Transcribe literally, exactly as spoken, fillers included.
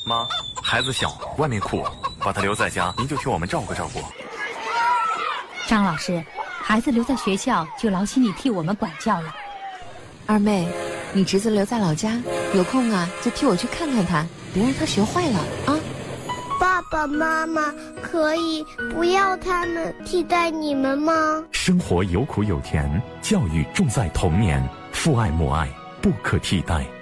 妈，孩子小，外面酷，把他留在家，您就替我们照顾照顾。 张老师，孩子留在学校就劳心你替我们管教了。 二妹，你侄子留在老家，有空啊就替我去看看他，别让他学坏了啊。 爸爸妈妈可以不要他们替代你们吗？ 生活有苦有甜，教育重在童年，父爱母爱不可替代。